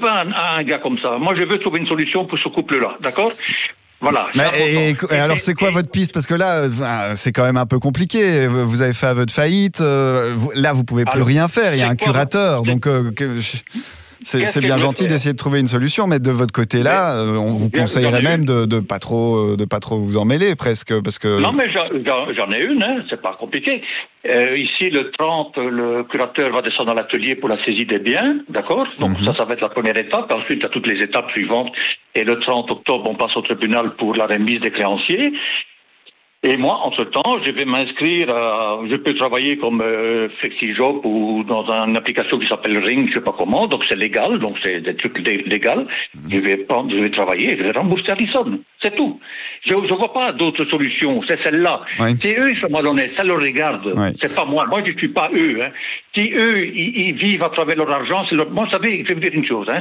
pas un gars comme ça. Moi, je veux trouver une solution pour ce couple-là, d'accord ? Voilà. Alors, c'est quoi votre piste ? Parce que là, c'est quand même un peu compliqué. Vous avez fait aveu de faillite. Là, vous pouvez plus rien faire. Il y a un curateur. Donc, c'est bien gentil d'essayer de trouver une solution, mais de votre côté là, on vous conseillerait même de pas trop vous en mêler presque, parce que. Non, mais j'en ai une. Hein, c'est pas compliqué. Ici, le 30, le curateur va descendre à l'atelier pour la saisie des biens, d'accord ? Donc ça va être la première étape. Ensuite, il y a toutes les étapes suivantes. Et le 30 octobre, on passe au tribunal pour la remise des créanciers. Et moi, entre-temps, je vais m'inscrire je peux travailler comme flexi-job ou dans une application qui s'appelle Ring, je sais pas comment, donc c'est légal, donc c'est des trucs légaux. Je vais travailler, je vais rembourser Alison. C'est tout. Je vois pas d'autres solutions, c'est celle-là. Oui. C'est eux, ils sont malhonnêtes, ça leur regarde. Oui. C'est pas moi. Moi, je suis pas eux, hein. Si eux, ils vivent à travers leur argent, c'est leur... Moi, vous savez, je vais vous dire une chose, hein.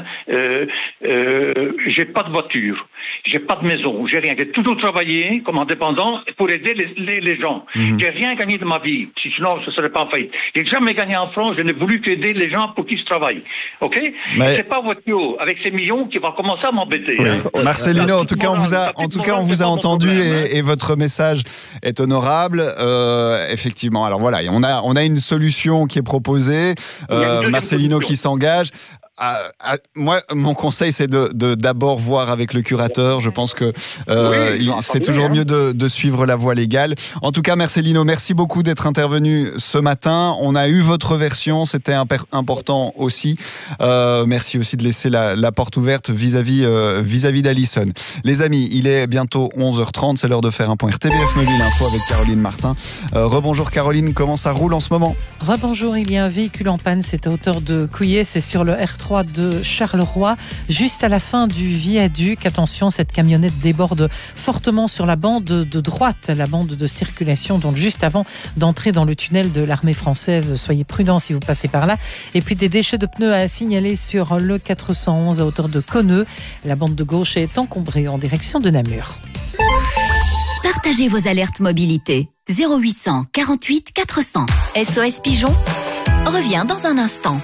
J'ai pas de voiture, j'ai pas de maison, j'ai rien. J'ai toujours travaillé comme indépendant pour aider les gens. J'ai rien gagné de ma vie, sinon je ne serais pas en faillite. J'ai jamais gagné en France, je n'ai voulu qu'aider les gens pour qui je travaille. Ok ? Mais c'est pas Voitio, avec ces millions, qui va commencer à m'embêter. Oui. Hein. Marcelino, en tout cas, on vous a entendu et votre message est honorable. Effectivement. Alors voilà, on a une solution qui est proposée. Marcelino qui s'engage. Moi, mon conseil, c'est de d'abord voir avec le curateur. Je pense que c'est toujours mieux de suivre la voie légale. En tout cas, Marcelino, merci beaucoup d'être intervenu ce matin. On a eu votre version, c'était important aussi. Merci aussi de laisser la porte ouverte vis-à-vis d'Alison. Les amis, il est bientôt 11h30, c'est l'heure de faire un point RTBF Mobile Info avec Caroline Martin. Rebonjour Caroline, comment ça roule en ce moment ? Rebonjour, il y a un véhicule en panne, c'est à hauteur de Couillet, c'est sur le R3 de Charleroi, juste à la fin du viaduc. Attention, cette camionnette déborde fortement sur la bande de droite, la bande de circulation, donc juste avant d'entrer dans le tunnel de l'armée française. Soyez prudents si vous passez par là. Et puis des déchets de pneus à signaler sur le 411 à hauteur de Conneux. La bande de gauche est encombrée en direction de Namur. Partagez vos alertes mobilité. 0800 48 400. SOS Pigeon revient dans un instant.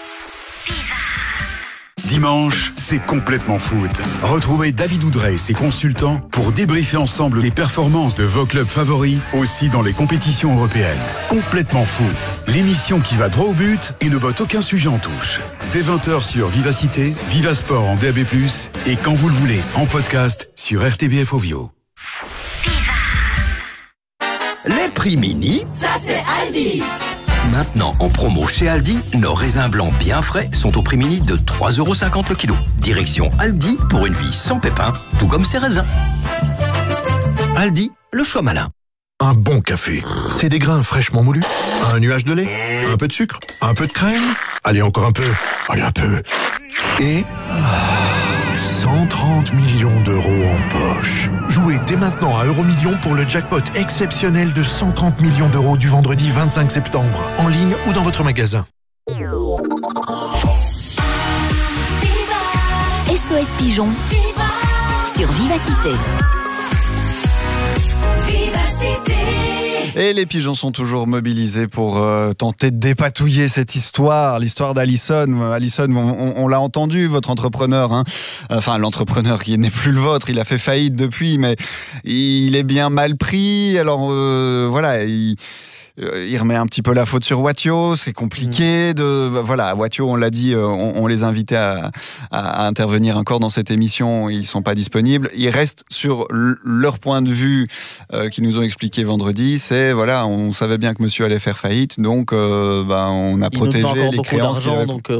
Dimanche, c'est complètement foot. Retrouvez David Oudrey et ses consultants pour débriefer ensemble les performances de vos clubs favoris, aussi dans les compétitions européennes. Complètement foot, l'émission qui va droit au but et ne botte aucun sujet en touche. Dès 20h sur Vivacité, Vivasport en DAB+, et quand vous le voulez, en podcast sur RTBF Ovio. Les prix mini, ça c'est Aldi. Maintenant, en promo chez Aldi, nos raisins blancs bien frais sont au prix mini de 3,50 € le kilo. Direction Aldi pour une vie sans pépins, tout comme ses raisins. Aldi, le choix malin. Un bon café, c'est des grains fraîchement moulus, un nuage de lait, un peu de sucre, un peu de crème, allez encore un peu, allez un peu, et 130 millions d'euros en poche. Jouez dès maintenant à Euromillions pour le jackpot exceptionnel de 130 millions d'euros du vendredi 25 septembre, en ligne ou dans votre magasin. SOS Pigeon sur Vivacité. Et les pigeons sont toujours mobilisés pour tenter de dépatouiller cette histoire, l'histoire d'Alison. Alison, on l'a entendu, votre entrepreneur, hein. Enfin l'entrepreneur qui n'est plus le vôtre, il a fait faillite depuis, mais il est bien mal pris. Alors voilà, il remet un petit peu la faute sur Voitio, c'est compliqué voilà, Voitio, on l'a dit, on les invitait à intervenir encore dans cette émission, ils sont pas disponibles. Ils restent sur leur point de vue qu'ils nous ont expliqué vendredi, c'est voilà, on savait bien que monsieur allait faire faillite, donc on a protégé les créances. Donc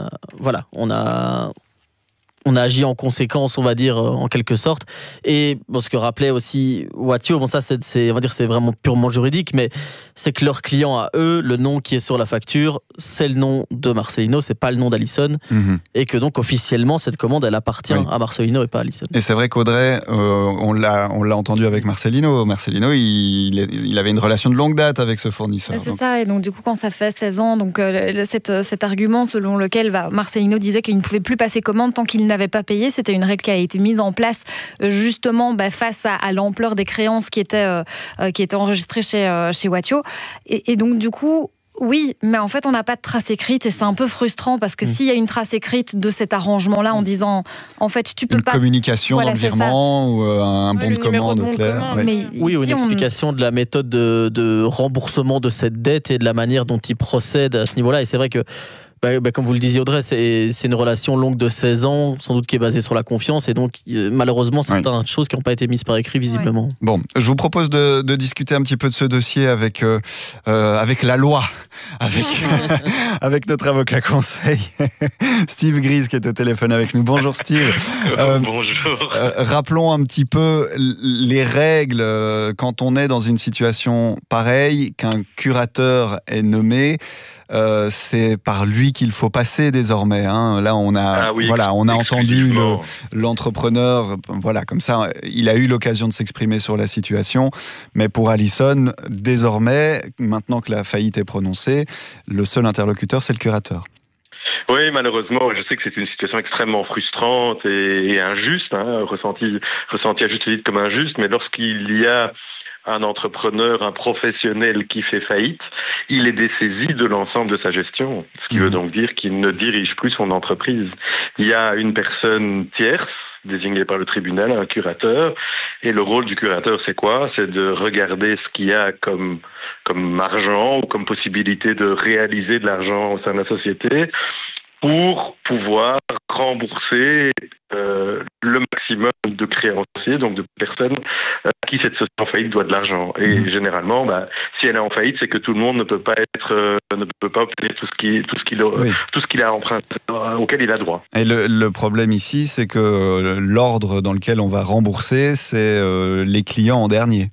on a agi en conséquence, on va dire, en quelque sorte. Et bon, ce que rappelait aussi Voitio, bon ça c'est, on va dire, c'est vraiment purement juridique, mais c'est que leur client à eux, le nom qui est sur la facture, c'est le nom de Marcelino, c'est pas le nom d'Alison, et que donc officiellement cette commande elle appartient à Marcelino et pas à Alison. Et c'est vrai qu'Audrey, on l'a entendu avec Marcelino. Marcelino, il avait une relation de longue date avec ce fournisseur. C'est ça, et donc du coup quand ça fait 16 ans, donc cet argument selon lequel Marcelino disait qu'il ne pouvait plus passer commande tant qu'il n'avait pas payé, c'était une règle qui a été mise en place justement face à l'ampleur des créances qui étaient enregistrées chez Voitio. Et donc du coup, Oui, mais en fait, on n'a pas de trace écrite et c'est un peu frustrant parce que s'il y a une trace écrite de cet arrangement-là en disant, en fait, tu peux une pas... communication dans le virement ou un bon de commande clair. Oui, ou une explication de la méthode de remboursement de cette dette et de la manière dont il procède à ce niveau-là. Et c'est vrai que comme vous le disiez Audrey, c'est une relation longue de 16 ans, sans doute qui est basée sur la confiance, et donc malheureusement certaines choses qui n'ont pas été mises par écrit visiblement. Oui. Bon, je vous propose de discuter un petit peu de ce dossier avec la loi, avec notre avocat conseil, Steve Grise, qui est au téléphone avec nous. Bonjour Steve. Bonjour. Rappelons un petit peu les règles quand on est dans une situation pareille, qu'un curateur est nommé. C'est par lui qu'il faut passer désormais. Hein. Là, on a entendu l'entrepreneur. Voilà, comme ça, il a eu l'occasion de s'exprimer sur la situation. Mais pour Alison, désormais, maintenant que la faillite est prononcée, le seul interlocuteur, c'est le curateur. Oui, malheureusement, je sais que c'est une situation extrêmement frustrante et injuste, ressentie à juste titre comme injuste. Mais lorsqu'il y a un entrepreneur, un professionnel qui fait faillite, il est dessaisi de l'ensemble de sa gestion. Ce qui veut donc dire qu'il ne dirige plus son entreprise. Il y a une personne tierce, désignée par le tribunal, un curateur, et le rôle du curateur, c'est quoi? C'est de regarder ce qu'il y a comme argent ou comme possibilité de réaliser de l'argent au sein de la société pour pouvoir rembourser le maximum de créanciers, donc de personnes à qui cette société en faillite doit de l'argent. Et généralement, si elle est en faillite, c'est que tout le monde ne peut pas obtenir tout ce qu'il a emprunté, auquel il a droit. Et le problème ici, c'est que l'ordre dans lequel on va rembourser, c'est les clients en dernier.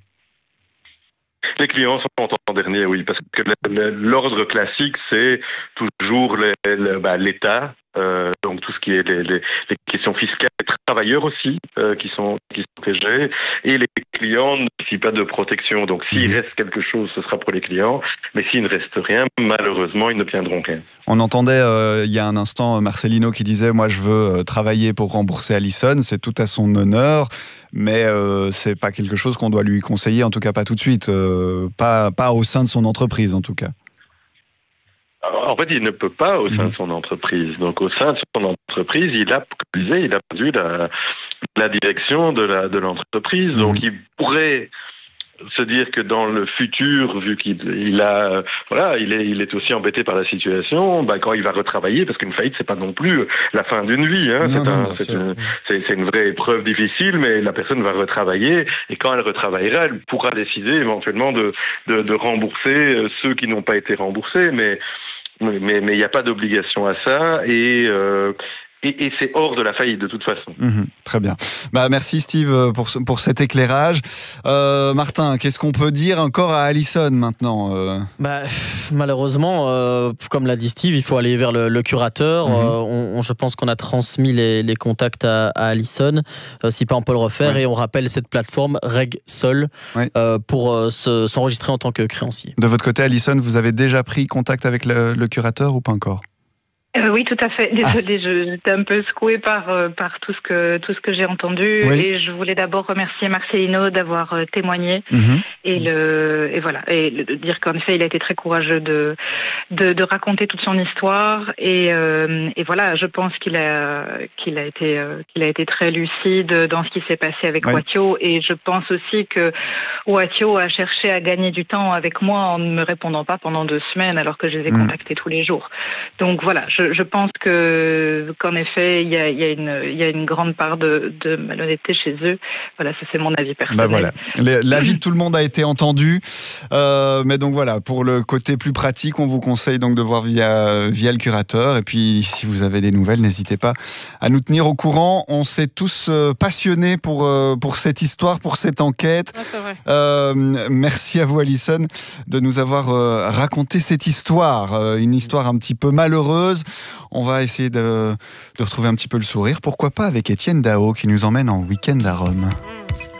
Les clients sont en dernier, oui, parce que l'ordre classique, c'est toujours l'État, donc tout ce qui est les questions fiscales, les travailleurs aussi qui sont protégés, et les clients ne bénéficient pas de protection. Donc s'il reste quelque chose, ce sera pour les clients, mais s'il ne reste rien, malheureusement, ils n'obtiendront rien. On entendait il y a un instant Marcelino qui disait « Moi, je veux travailler pour rembourser Alison », c'est tout à son honneur, mais c'est pas quelque chose qu'on doit lui conseiller, en tout cas pas tout de suite, pas au sein de son entreprise en tout cas. En fait, il ne peut pas au sein de son entreprise. Donc, au sein de son entreprise, il a perdu la direction de l'entreprise. Donc, il pourrait se dire que dans le futur, vu qu'il il est aussi embêté par la situation, quand il va retravailler, parce qu'une faillite, c'est pas non plus la fin d'une vie. C'est une vraie épreuve difficile, mais la personne va retravailler, et quand elle retravaillera, elle pourra décider éventuellement de rembourser ceux qui n'ont pas été remboursés, mais il n'y a pas d'obligation à ça, et c'est hors de la faillite de toute façon. Très bien. Merci Steve pour cet éclairage. Martin, qu'est-ce qu'on peut dire encore à Alison maintenant? Malheureusement, comme l'a dit Steve, il faut aller vers le curateur. Je pense qu'on a transmis les contacts à Alison. Si pas, on peut le refaire. Et on rappelle cette plateforme RegSol pour s'enregistrer en tant que créancier. De votre côté, Alison, vous avez déjà pris contact avec le curateur ou pas encore? Oui, tout à fait. Désolée, j'étais un peu secouée par tout ce que j'ai entendu, et je voulais d'abord remercier Marcelino d'avoir témoigné et dire qu'en effet il a été très courageux de raconter toute son histoire, et voilà, je pense qu'il a été très lucide dans ce qui s'est passé avec Watio, et je pense aussi que Watio a cherché à gagner du temps avec moi en ne me répondant pas pendant 2 semaines alors que je les ai contactés tous les jours. Donc voilà, je pense qu'en effet, il y a une grande part de malhonnêteté chez eux. Voilà, ça c'est mon avis personnel. L'avis de tout le monde a été entendu. Mais donc voilà, pour le côté plus pratique, on vous conseille donc de voir via le curateur. Et puis, si vous avez des nouvelles, n'hésitez pas à nous tenir au courant. On s'est tous passionnés pour cette histoire, pour cette enquête. C'est vrai. Merci à vous, Alison, de nous avoir raconté cette histoire. Une histoire un petit peu malheureuse. On va essayer de retrouver un petit peu le sourire. Pourquoi pas avec Étienne Dao qui nous emmène en week-end à Rome.